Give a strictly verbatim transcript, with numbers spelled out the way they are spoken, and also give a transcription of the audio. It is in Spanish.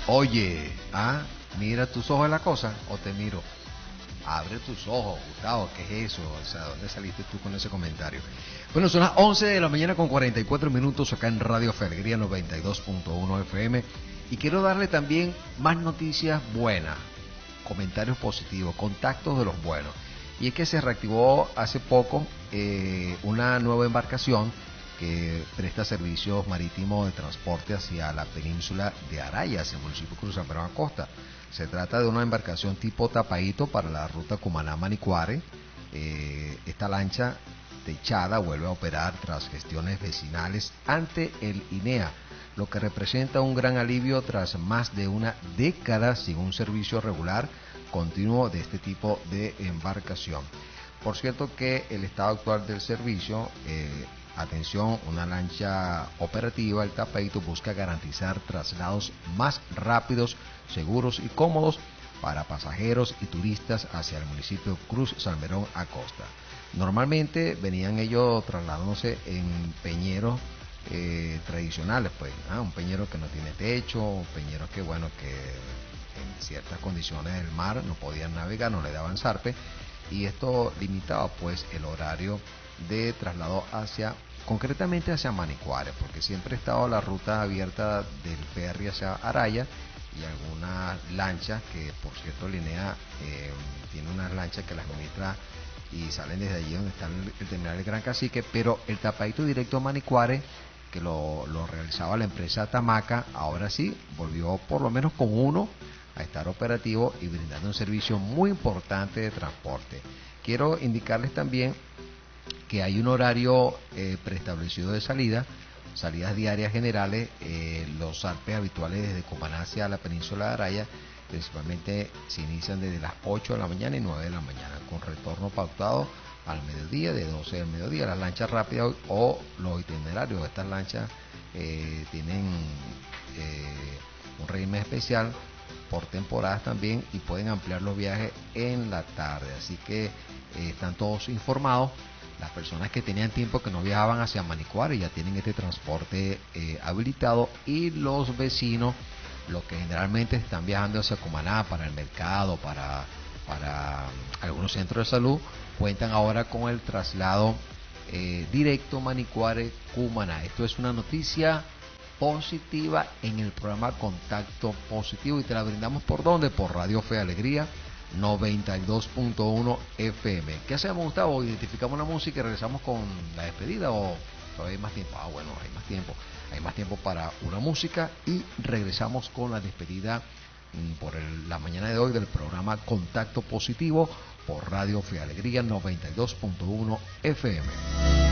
Oye, ah, mira tus ojos la cosa, o te miro. Abre tus ojos, Gustavo, ¿qué es eso? O sea, ¿dónde saliste tú con ese comentario? Bueno, son las once de la mañana con cuarenta y cuatro minutos acá en Radio Fe Alegría noventa y dos punto uno F M. Y quiero darle también más noticias buenas, comentarios positivos, contactos de los buenos. Y es que se reactivó hace poco eh, una nueva embarcación que presta servicios marítimos de transporte hacia la península de Araya, hacia el municipio de Cruz San Pedro Acosta. Se trata de una embarcación tipo tapaíto para la ruta Cumaná-Manicuare. Eh, esta lancha techada vuelve a operar tras gestiones vecinales ante el INEA, lo que representa un gran alivio tras más de una década sin un servicio regular continuo de este tipo de embarcación. Por cierto que el estado actual del servicio, eh, atención, una lancha operativa, el tapaíto, busca garantizar traslados más rápidos, seguros y cómodos para pasajeros y turistas hacia el municipio Cruz Salmerón Acosta. Normalmente venían ellos trasladándose en peñeros eh, tradicionales, pues, ¿ah? Un peñero que no tiene techo, un peñero que, bueno, que en ciertas condiciones del mar no podían navegar, no le daban zarpe, y esto limitaba pues el horario de traslado hacia, concretamente hacia Manicuare, porque siempre ha estado la ruta abierta del ferry hacia Araya y algunas lanchas que, por cierto, Linea eh, tiene unas lanchas que las administra y salen desde allí donde está el, el terminal del Gran Cacique, pero el tapadito directo a Manicuare, que lo, lo realizaba la empresa Tamaca, ahora sí volvió por lo menos con uno a estar operativo y brindando un servicio muy importante de transporte. Quiero indicarles también que hay un horario eh, preestablecido de salida, salidas diarias generales, eh, los zarpes habituales desde Cumaná hacia la península de Araya, principalmente se inician desde las ocho de la mañana y nueve de la mañana, con retorno pautado al mediodía, de doce del mediodía. Las lanchas rápidas o los itinerarios de estas lanchas eh, tienen eh, un régimen especial por temporadas también y pueden ampliar los viajes en la tarde, así que eh, están todos informados. Las personas que tenían tiempo que no viajaban hacia Manicuare ya tienen este transporte eh, habilitado, y los vecinos, los que generalmente están viajando hacia Cumaná para el mercado, para, para algunos centros de salud, cuentan ahora con el traslado eh, directo Manicuare-Cumaná. Esto es una noticia positiva en el programa Contacto Positivo, y te la brindamos por ¿dónde? Por Radio Fe Alegría noventa y dos punto uno F M. ¿Qué hacemos, Gustavo? ¿Identificamos la música y regresamos con la despedida o todavía hay más tiempo? Ah, bueno, hay más tiempo. Hay más tiempo para una música y regresamos con la despedida mmm, por el, la mañana de hoy del programa Contacto Positivo por Radio Fe Alegría noventa y dos punto uno F M.